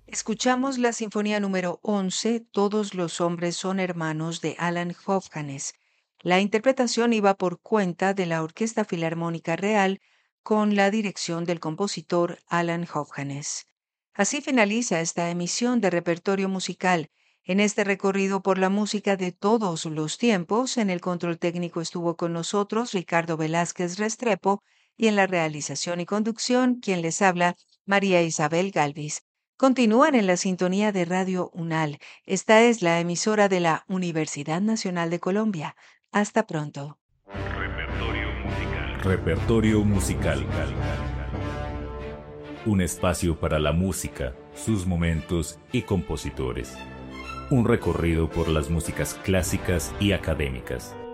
Escuchamos la Sinfonía número 11, Todos los hombres son hermanos, de Alan Hofganes. La interpretación iba por cuenta de la Orquesta Filarmónica Real con la dirección del compositor Alan Hofganes. Así finaliza esta emisión de Repertorio Musical. En este recorrido por la música de todos los tiempos, en el control técnico estuvo con nosotros Ricardo Velázquez Restrepo y en la realización y conducción, quien les habla, María Isabel Galvis. Continúan en la sintonía de Radio UNAL. Esta es la emisora de la Universidad Nacional de Colombia. Hasta pronto. Repertorio musical. Repertorio musical. Un espacio para la música, sus momentos y compositores. Un recorrido por las músicas clásicas y académicas.